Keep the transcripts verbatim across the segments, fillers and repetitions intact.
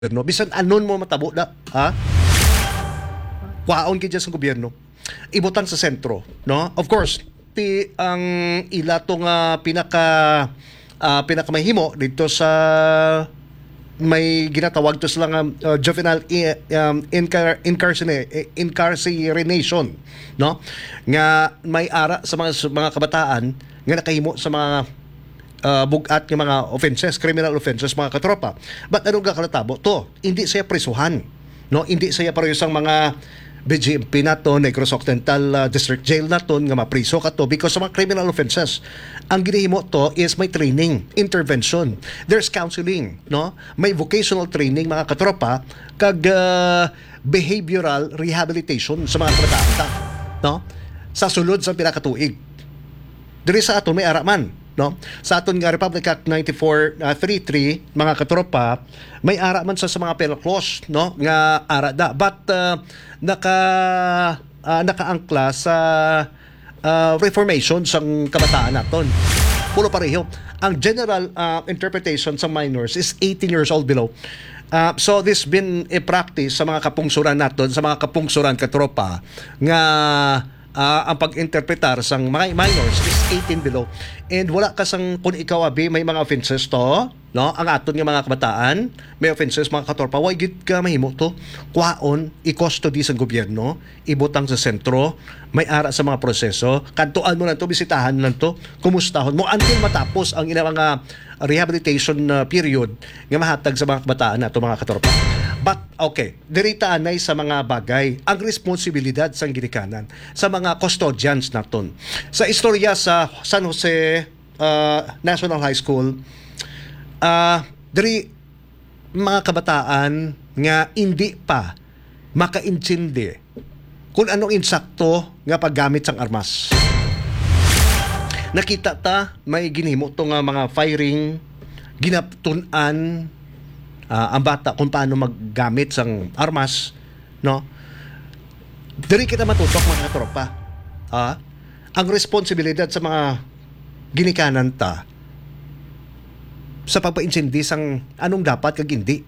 gobyerno, bisan anon mo matabo na, ha? Kwaon kay sa gobyerno. Ibutang sa sentro, no? Of course, ti ang ila to nga pinaka uh, pinakamahimo dito sa may ginatawag to sila nga uh, juvenile i- um, incar- incarcera- incarceration, no? Nga may ara sa mga sa mga kabataan nga nakahimo sa mga uh, bugat ng mga offenses, criminal offenses, mga katropa. But anong kakaltabo? To, hindi siya prisuhan. No? Hindi siya pareho sang mga B G M P na to, Negros Occidental uh, District Jail na to, nga mapriso ka to because sa mga criminal offenses. Ang ginihimo to is may training, intervention. There's counseling, no? May vocational training, mga katropa, kag uh, behavioral rehabilitation sa mga kabataan ta, no? Sa sulod sa pinakatuig. Diri sa aton may araman, no? Sa aton nga Republic Act ninety-four thirty-three, mga katropa, may ara man sa, sa mga penal clause, no? Nga ara da. But uh, naka uh, nakaangkla sa uh, reformation sang kabataan naton. Pulo pareho. Ang general uh, interpretation sa minors is eighteen years old below. Uh, so this been a practice sa mga kapungsuran naton, sa mga kapungsuran katropa nga Uh, ang pag-interpretar sang mga minors is eighteen below, and wala ka sang kung ikaw abi may mga offenses to, no, ang aton nga mga kabataan may offenses, mga katorpa, why gid ka mahimo to kwaon i-custody sa gobyerno, ibutang sa sentro, may ara sa mga proseso, kantuan mo lang to, bisitahan lang to, kumustahon mo until matapos ang ina mga rehabilitation uh, period nga mahatag sa mga kabataan nato, mga katorpa. But, okay, diritaan na sa mga bagay ang responsibilidad sa ginikanan sa mga custodians naton. Sa istorya sa San Jose uh, National High School, uh, diri mga kabataan nga hindi pa makaintindi kung anong insakto nga paggamit sang armas. Nakita ta, may ginhimo to nga mga firing, ginaptun-an Uh, ang bata kung paano maggamit sang armas, no? Diri kita matutok, mga tropa. Ah, ang responsibilidad sa mga ginikanan ta sa pagpaintindi sang anong dapat kag hindi.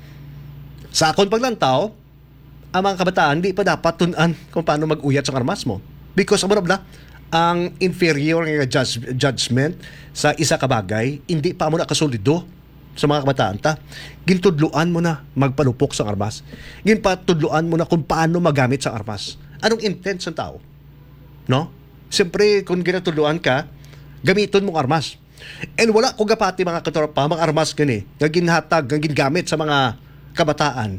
Sa akon paglantaw, ang mga kabataan di pa dapat tun-an kung paano mag-uyat sang armas mo. Because amo na ang inferior nga judge, judgment sa isa ka bagay, hindi pa mo na kasolido sa mga kabataan ta. Gintudluan mo na magpalupok sa armas. Ginpatudluan mo na kung paano magamit sa armas. Anong intent sa tao? No? Siyempre, kung ginatudluan ka, gamiton mong armas. And wala ko gapati, mga katropa, mga armas gani, nga ginhatag, nga gingamit sa mga kabataan.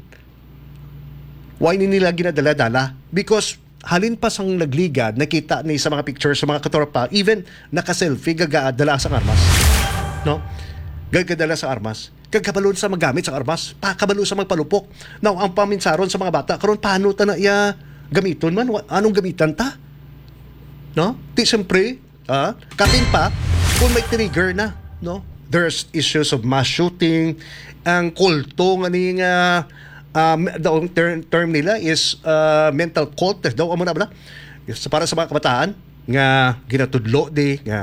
Why ni nila ginadala-dala? Because halin pa sang nagligad, nakita ni sa mga pictures sa mga katropa, even naka-selfie, gagadala sa armas. No? Gagdala sa armas, kagkabalon sa magamit sa armas, pakabalo sa magpalupok. Now, ang paminsaron sa mga bata, karon paano ta na iya gamiton man? Anong gamitan ta? No? Di siyempre, ah, katin pa, kung may trigger na, no? There's issues of mass shooting, ang kulto nga ni nga, um, the term, term nila is uh, mental cult, daw amo na ba? Para sa mga kabataan, nga ginatudlo di, nga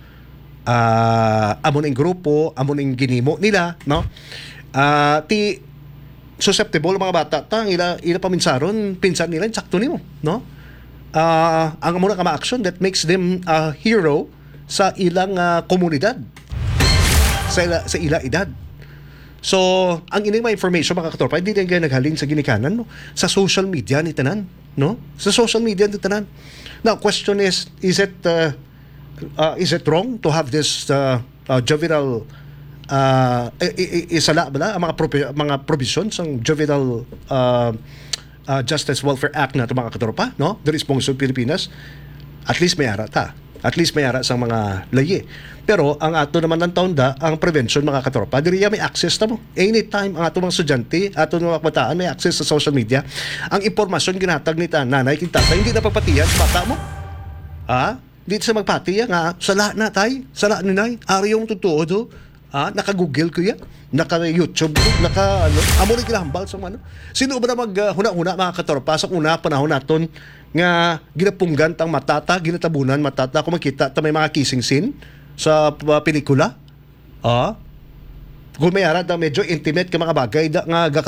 Uh, amo ning grupo, amo ning ginimo nila, no? Uh, ti susceptible mga bata ta, ila ila paminsaron, pinsan nila sakto nimo, no? Uh, ang amo na ka ma-action that makes them a hero sa ilang uh, komunidad, sa ila, sa ila edad. So, ang ining mga information, mga katorpa, hindi lang naghalin sa ginikanan, no? Sa social media ni tanan, no? Sa social media ni tanan. Now, question is, is it uh, Uh, is it wrong to have this uh, uh, juvenile uh, isala bala ang mga propi- mga provisions ng juvenile uh, uh, Justice Welfare Act na ito, mga katropa, no? The response of Pilipinas, at least may ara ta. At least may ara sa mga layi. Pero ang ato naman ng taunda, ang prevention, mga katropa, diriya may access na mo. Anytime ang ato mga estudyante, ato mga kabataan may access sa social media. Ang impormasyon ginatag ni ta, nanay, kintatay, hindi na pagpatiyan sa bata mo. Ha? Dito sa magpatiya nga, sala na tay, sala ni nay, ari yung totoo do. Ah, naka-Google ko yan, naka-YouTube ko, naka, ano, amo rin kinahambal sa ano. Sino ba na mag-huna-huna, uh, mga katorpa, sa una panahon naton nga ginapunggan tang matata, ginatabunan matata, kung makita ta may mga kissing scene sa uh, pelikula. Ah, kung may ara daw medyo intimate ka mga bagay da, nga